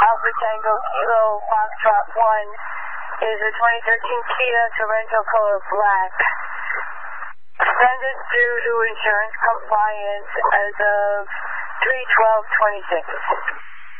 Alpha Tango Kilo Foxtrot 1 is a 2013 Kia Sorento color black. Send it due to insurance compliance as of 3/12/26.